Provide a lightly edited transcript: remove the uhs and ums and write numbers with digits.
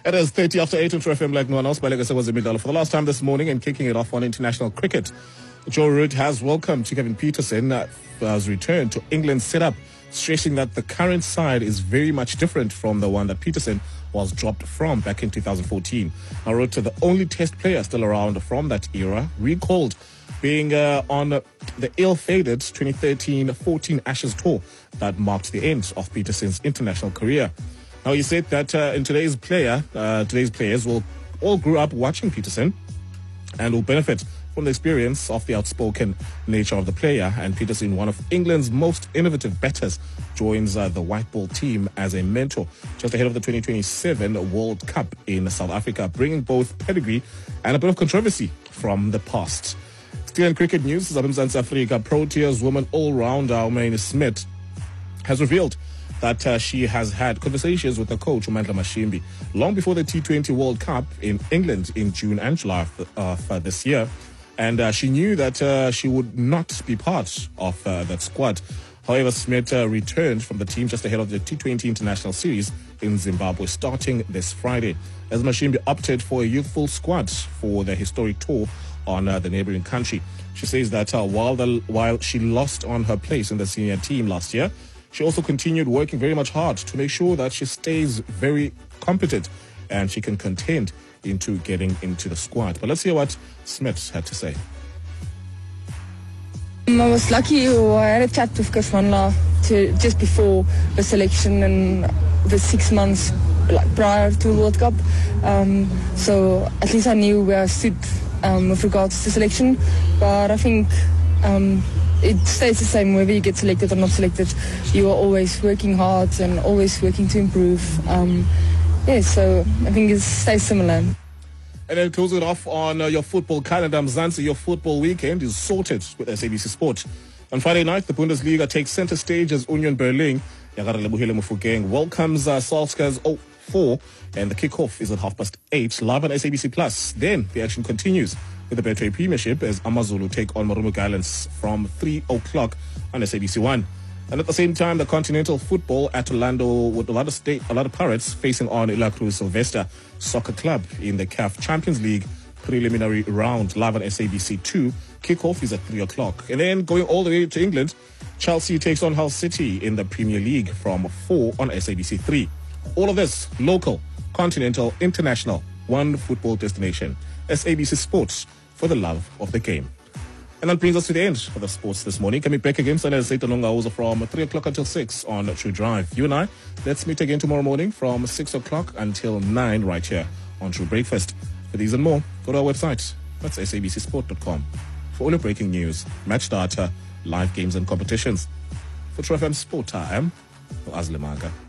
It is 30 after 8 on True FM like no one else. By Legacy was Midalo for the last time this morning and kicking it off on international cricket. Joe Root has welcomed Kevin Pietersen has returned to England's setup, stressing that the current side is very much different from the one that Pietersen was dropped from back in 2014. Now, Root, the only test player still around from that era, recalled being on the ill-fated 2013-14 Ashes tour that marked the end of Pietersen's international career. Now, he said that today's players will all grew up watching Pietersen and will benefit from the experience of the outspoken nature of the player. And Pietersen, one of England's most innovative batters, joins the white ball team as a mentor just ahead of the 2027 World Cup in South Africa, bringing both pedigree and a bit of controversy from the past. Still in cricket news, South Africa Proteas woman all-rounder Umani Smith has revealed that she has had conversations with the coach, Mandla Mashimbi, long before the T20 World Cup in England in June and July of this year. And she knew that she would not be part of that squad. However, Smith returned from the team just ahead of the T20 International Series in Zimbabwe starting this Friday, as Mashimbi opted for a youthful squad for the historic tour on the neighboring country. She says that while she lost on her place in the senior team last year, she also continued working very much hard to make sure that she stays very competent and she can contend into getting into the squad. But let's hear what Smith had to say. I was lucky. I had a chat with Coach Mandla just before the selection and the 6 months prior to the World Cup. So at least I knew where I stood with regards to selection. But I think it stays the same whether you get selected or not selected. You are always working hard and always working to improve. So I think it stays similar. And then close it off on your football calendar. Mzansi, your football weekend is sorted with SABC Sport. On Friday night, the Bundesliga takes center stage as Union Berlin welcomes Salzburg's 04, and the kickoff is at 8:30 live on SABC Plus. Then the action continues with the Betway Premiership as Amazulu take on Marumo Gallants from 3:00 on SABC One. And at the same time, the continental football at Orlando with Orlando Pirates facing on La Cruz Sylvester Soccer Club in the CAF Champions League preliminary round live on SABC 2. Kickoff is at 3:00. And then going all the way to England, Chelsea takes on Hull City in the Premier League from 4 on SABC 3. All of this local, continental, international, one football destination. SABC Sports, for the love of the game. And that brings us to the end of the sports this morning. Can we break again? So let's say from 3:00 until 6 on True Drive. You and I, let's meet again tomorrow morning from 6:00 until 9 right here on True Breakfast. For these and more, go to our website. That's sabcsport.com. For all your breaking news, match data, live games and competitions. For True FM Sport Time, Azlemaga.